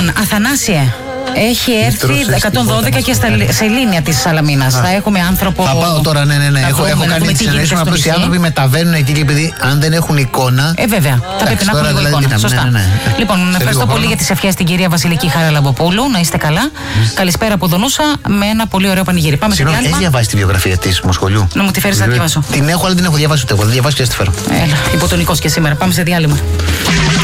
Λοιπόν, Αθανάσιε. Έχει έρθει 112 και στα σελήνια της Σαλαμίνας. Θα έχουμε άνθρωπο. Θα πάω τώρα, ναι. Έχω κάνει τη συνέντευξη. Απλώς οι άνθρωποι μεταβαίνουν εκεί και επειδή αν δεν έχουν εικόνα. Βέβαια. Θα πρέπει να έχουν λίγο εικόνα. Σωστά. Λοιπόν, ευχαριστώ πολύ για τις ευχές στην κυρία Βασιλική Χαραλαμποπούλου. Να είστε καλά. Καλησπέρα από Δονούσα με ένα πολύ ωραίο πανηγύρι. Πάμε σε διάλειμμα. Έχεις διαβάσει τη βιογραφία της Μοσχολιού? Να μου τη φέρεις να διαβάσω. Την έχω, αλλά δεν έχω διαβάσει ούτε εγώ. Δεν διαβάσει και τη φέρω. Έλα, υποτονικός και σήμερα. Πάμε σε διάλειμμα.